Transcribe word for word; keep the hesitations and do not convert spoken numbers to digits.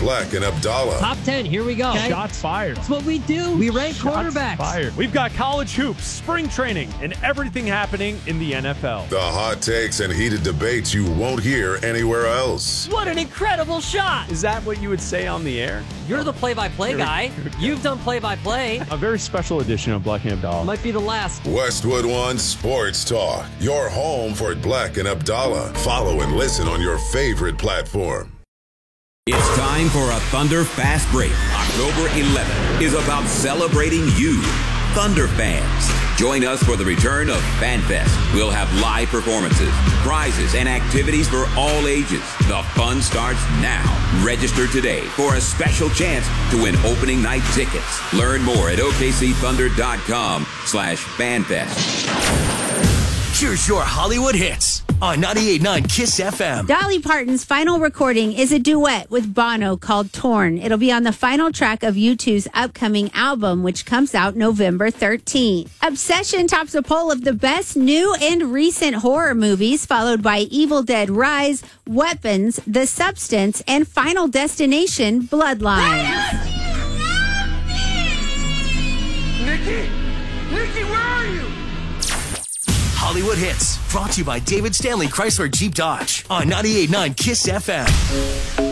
Black and Abdallah. Top ten, here we go. Okay. Shots fired. That's what we do. We rank Shots quarterbacks. fired. We've got college hoops, spring training, and everything happening in the N F L. The hot takes and heated debates you won't hear anywhere else. What an incredible shot. Is that what you would say on the air? You're the play-by-play guy. You've done play-by-play. A very special edition of Black and Abdallah. Might be the last. Westwood One Sports Talk, your home for Black and Abdallah. Follow and listen on your favorite platform. It's time for a Thunder Fast Break. October eleventh is about celebrating you, Thunder fans. Join us for the return of FanFest. We'll have live performances, prizes, and activities for all ages. The fun starts now. Register today for a special chance to win opening night tickets. Learn more at O K C Thunder dot com slash FanFest. Here's your Hollywood hits on ninety-eight point nine KISS F M. Dolly Parton's final recording is a duet with Bono called Torn. It'll be on the final track of U two's upcoming album, which comes out November thirteenth. Obsession tops a poll of the best new and recent horror movies, followed by Evil Dead Rise, Weapons, The Substance, and Final Destination Bloodlines. Nikki! Nikki, where are you? Hollywood hits brought to you by David Stanley Chrysler Jeep Dodge on ninety-eight point nine KISS F M.